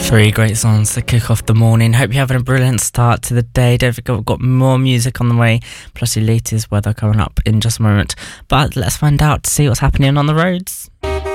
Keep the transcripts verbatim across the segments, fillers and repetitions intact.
Three great songs to kick off the morning. Hope you're having a brilliant start to the day. Don't forget we've got more music on the way, plus your latest weather coming up in just a moment. But let's find out to see what's happening on the roads.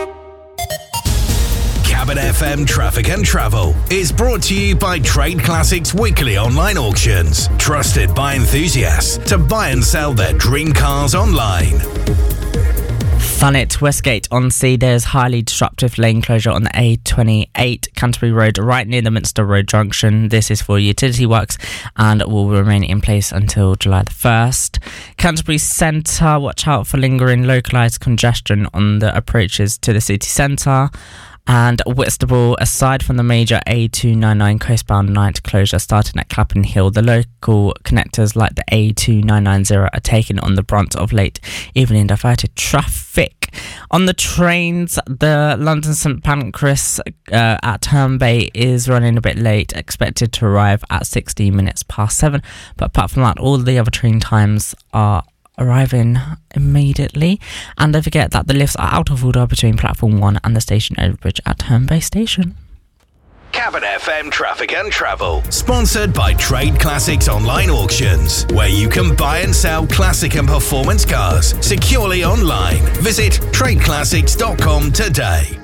Cabin F M Traffic and Travel is brought to you by Trade Classics Weekly Online Auctions. Trusted by enthusiasts to buy and sell their dream cars online. Thanet Westgate on Sea, there's highly disruptive lane closure on the A twenty-eight Canterbury Road right near the Minster Road junction. This is for utility works and will remain in place until July the first. Canterbury Centre, watch out for lingering localised congestion on the approaches to the city centre. And Whitstable, aside from the major A two ninety-nine coastbound night closure starting at Clapham Hill, the local connectors like the A two nine ninety are taking on the brunt of late evening diverted traffic. On the trains, the London St Pancras uh, at Herne Bay is running a bit late, expected to arrive at sixteen minutes past seven. But apart from that, all the other train times are arriving immediately. And don't forget that the lifts are out of order between platform one and the station overbridge at Herne Bay Station. Cabin F M Traffic and Travel, sponsored by Trade Classics Online Auctions, where you can buy and sell classic and performance cars securely online. Visit trade classics dot com today.